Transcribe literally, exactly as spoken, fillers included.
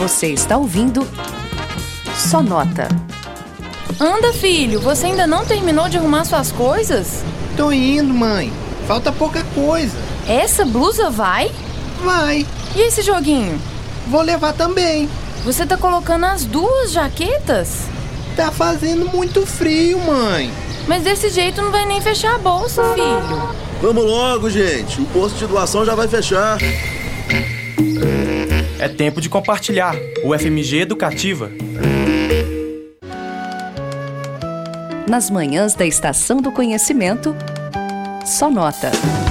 Você está ouvindo Só Nota. Anda, filho, você ainda não terminou de arrumar suas coisas? Tô indo, mãe. Falta pouca coisa. Essa blusa vai? Vai. E esse joguinho? Vou levar também. Você tá colocando as duas jaquetas? Tá fazendo muito frio, mãe. Mas desse jeito não vai nem fechar a bolsa, filho. Vamos logo, gente. O posto de doação já vai fechar. É tempo de compartilhar. O F M G Educativa. Nas manhãs da Estação do Conhecimento, Só Nota.